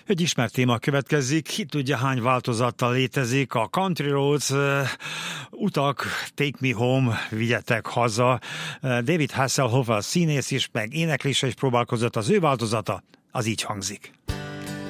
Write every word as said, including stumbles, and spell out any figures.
Egy ismert téma következik, ki tudja hány változattal létezik, a Country Roads, uh, utak, Take Me Home, vigyetek haza. Uh, David Hasselhoff, a színész is, meg éneklése is próbálkozott, az ő változata, az így hangzik.